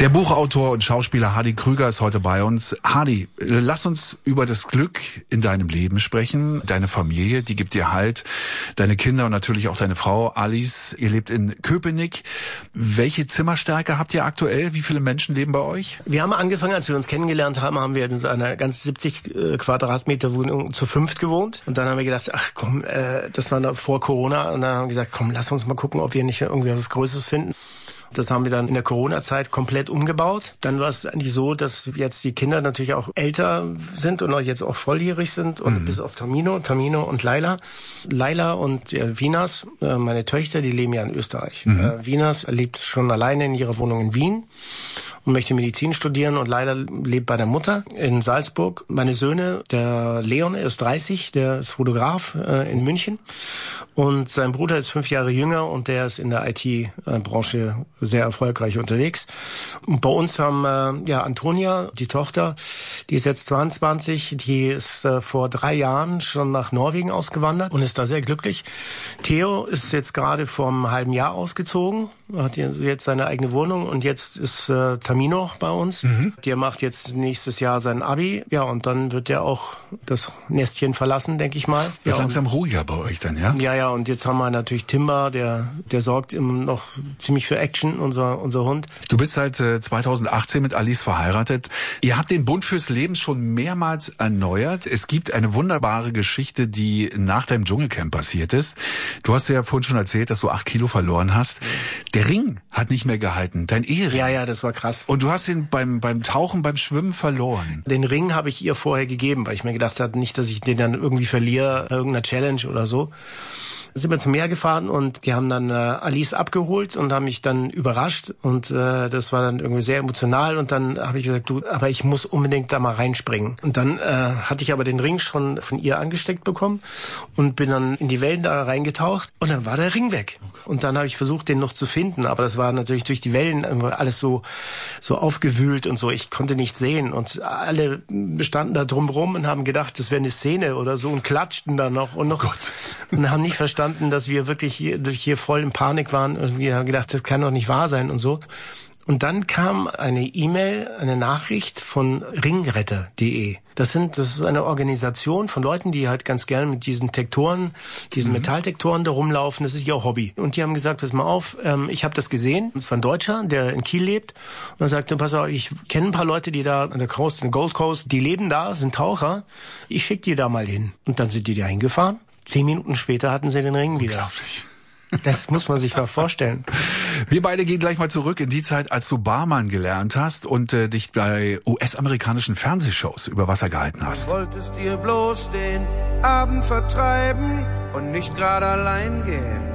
Der Buchautor und Schauspieler Hardy Krüger ist heute bei uns. Hardy, lass uns über das Glück in deinem Leben sprechen. Deine Familie, die gibt dir Halt. Deine Kinder und natürlich auch deine Frau Alice. Ihr lebt in Köpenick. Welche Zimmerstärke habt ihr aktuell? Wie viele Menschen leben bei euch? Wir haben angefangen, als wir uns kennengelernt haben, haben wir in so einer ganz 70 Quadratmeter Wohnung zu 5 gewohnt. Und dann haben wir gedacht, ach komm, das war noch vor Corona. Und dann haben wir gesagt, komm, lass uns mal gucken, ob wir nicht irgendwie was Größeres finden. Das haben wir dann in der Corona-Zeit komplett umgebaut. Dann war es eigentlich so, dass jetzt die Kinder natürlich auch älter sind und auch jetzt auch volljährig sind. Und bis auf Tamino und Laila. Laila und Vinas, meine Töchter, die leben ja in Österreich. Vinas lebt schon alleine in ihrer Wohnung in Wien und möchte Medizin studieren, und Laila lebt bei der Mutter in Salzburg. Meine Söhne, der Leon ist 30, der ist Fotograf in München, und sein Bruder ist 5 Jahre jünger und der ist in der IT-Branche sehr erfolgreich unterwegs. Und bei uns haben Antonia, die Tochter, die ist jetzt 22, die ist vor 3 Jahren schon nach Norwegen ausgewandert und ist da sehr glücklich. Theo ist jetzt gerade vor einem halben Jahr ausgezogen, hat jetzt seine eigene Wohnung, und jetzt ist Tamino bei uns. Der macht jetzt nächstes Jahr sein Abi, ja, und dann wird er auch das Nestchen verlassen, denke ich mal. Wird langsam ruhiger bei euch dann, ja? Ja, und jetzt haben wir natürlich Timber, der sorgt immer noch ziemlich für Action, unser Hund. Du bist seit 2018 mit Alice verheiratet. Ihr habt den Bund fürs Leben schon mehrmals erneuert. Es gibt eine wunderbare Geschichte, die nach deinem Dschungelcamp passiert ist. Du hast ja vorhin schon erzählt, dass du 8 Kilo verloren hast. Der Ring hat nicht mehr gehalten, dein Ehering. Ja, das war krass. Und du hast ihn beim Tauchen, beim Schwimmen verloren. Den Ring habe ich ihr vorher gegeben, weil ich mir gedacht habe, nicht, dass ich den dann irgendwie verliere, irgendeiner Challenge oder so. Sind wir zum Meer gefahren, und die haben dann Alice abgeholt und haben mich dann überrascht, und das war dann irgendwie sehr emotional, und dann habe ich gesagt, aber ich muss unbedingt da mal reinspringen. Und dann hatte ich aber den Ring schon von ihr angesteckt bekommen und bin dann in die Wellen da reingetaucht, und dann war der Ring weg. Und dann habe ich versucht, den noch zu finden, aber das war natürlich durch die Wellen alles so aufgewühlt und so. Ich konnte nicht sehen, und alle standen da drumrum und haben gedacht, das wäre eine Szene oder so, und klatschten dann noch und haben nicht verstanden, dass wir wirklich hier voll in Panik waren, und wir haben gedacht, das kann doch nicht wahr sein und so. Und dann kam eine E-Mail, eine Nachricht von ringretter.de. Das ist eine Organisation von Leuten, die halt ganz gerne mit diesen Tektoren, diesen Metalltektoren da rumlaufen. Das ist ihr Hobby. Und die haben gesagt, pass mal auf, ich habe das gesehen. Das war ein Deutscher, der in Kiel lebt. Und er sagte, pass auf, ich kenne ein paar Leute, die da an der Coast, in der Gold Coast, die leben da, sind Taucher. Ich schicke die da mal hin. Und dann sind die da hingefahren. 10 Minuten später hatten sie den Ring wieder. Unglaublich. Das muss man sich mal vorstellen. Wir beide gehen gleich mal zurück in die Zeit, als du Barmann gelernt hast und dich bei US-amerikanischen Fernsehshows über Wasser gehalten hast. Du wolltest dir bloß den Abend vertreiben und nicht gerade allein gehen.